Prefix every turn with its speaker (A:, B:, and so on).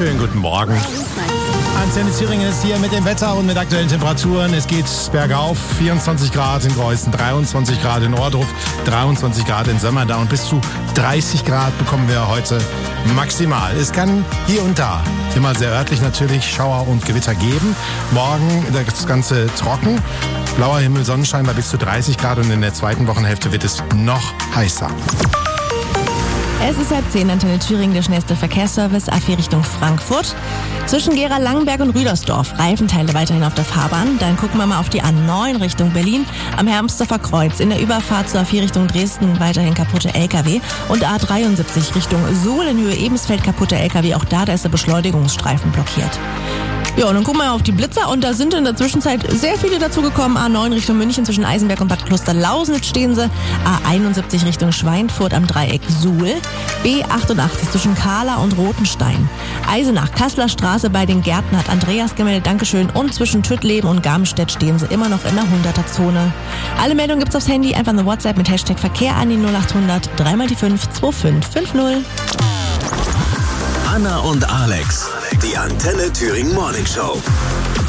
A: Schönen guten Morgen. Antenne Thüringen ist hier mit dem Wetter und mit aktuellen Temperaturen. Es geht bergauf, 24 Grad in Greußen, 23 Grad in Ohrdruf, 23 Grad in Sömmerda und bis zu 30 Grad bekommen wir heute maximal. Es kann hier und da, immer sehr örtlich natürlich, Schauer und Gewitter geben. Morgen das Ganze trocken, blauer Himmel, Sonnenschein bei bis zu 30 Grad und in der zweiten Wochenhälfte wird es noch heißer.
B: Es ist 9:30, Antenne Thüringen, der schnellste Verkehrsservice, A4 Richtung Frankfurt. Zwischen Gera, Langenberg und Rüdersdorf, Reifenteile weiterhin auf der Fahrbahn. Dann gucken wir mal auf die A9 Richtung Berlin, am Hermsdorfer Kreuz. In der Überfahrt zur A4 Richtung Dresden weiterhin kaputte LKW. Und A73 Richtung Suhl, in Höhe Ebensfeld kaputte LKW. Auch da ist der Beschleunigungsstreifen blockiert. Ja, und dann gucken wir auf die Blitzer und da sind in der Zwischenzeit sehr viele dazugekommen. A9 Richtung München zwischen Eisenberg und Bad Klosterlausnitz stehen sie. A71 Richtung Schweinfurt am Dreieck Suhl. B88 zwischen Kahla und Rothenstein. Eisenach, Kasseler Straße bei den Gärten hat Andreas gemeldet, Dankeschön. Und zwischen Tüttleben und Garmstedt stehen sie immer noch in der 100er-Zone. Alle Meldungen gibt's aufs Handy, einfach eine WhatsApp mit Hashtag Verkehr an die 0800 3x5 2550.
C: Anna und Alex, die Antenne Thüringen Morning Show.